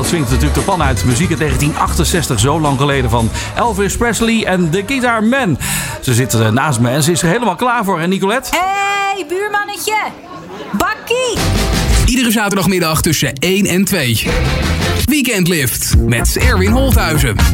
dat swingt natuurlijk de pan uit. Muziek in 1968, zo lang geleden, van Elvis Presley en The Guitar Man. Ze zitten naast me en ze is er helemaal klaar voor. En Nicolette? Hey, buurmannetje. Bakkie. Iedere zaterdagmiddag tussen 1 en 2. Weekend Lift met Erwin Holthuizen.